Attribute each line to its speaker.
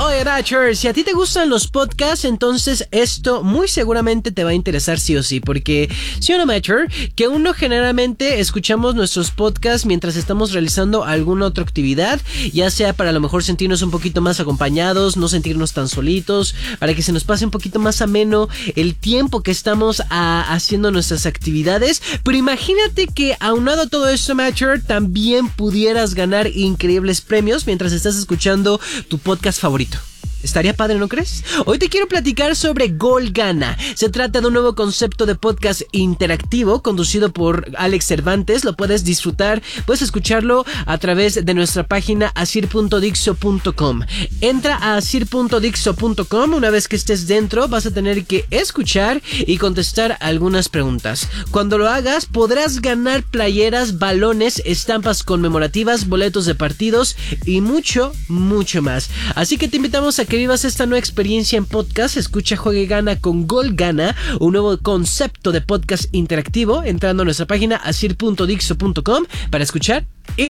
Speaker 1: Oye, Bachelor, si a ti te gustan los podcasts, entonces esto muy seguramente te va a interesar sí o sí, porque si o no, Bachelor, que uno generalmente escuchamos nuestros podcasts mientras estamos realizando alguna otra actividad, ya sea para a lo mejor sentirnos un poquito más acompañados, no sentirnos tan solitos, para que se nos pase un poquito más ameno el tiempo que estamos haciendo nuestras actividades. Pero imagínate que aunado a todo esto, Bachelor, también pudieras ganar increíbles premios mientras estás escuchando tu podcast favorito. Estaría padre, ¿no crees? Hoy te quiero platicar sobre Gol Gana. Se trata de un nuevo concepto de podcast interactivo conducido por Alex Cervantes. Lo puedes disfrutar, puedes escucharlo a través de nuestra página asir.dixo.com. Entra a asir.dixo.com. Una vez que estés dentro, vas a tener que escuchar y contestar algunas preguntas. Cuando lo hagas, podrás ganar playeras, balones, estampas conmemorativas, boletos de partidos y mucho, mucho más. Así que te invitamos a que vivas esta nueva experiencia en podcast. Escucha, juega y gana con Gol Gana, un nuevo concepto de podcast interactivo, entrando a nuestra página asir.dixo.com para escuchar y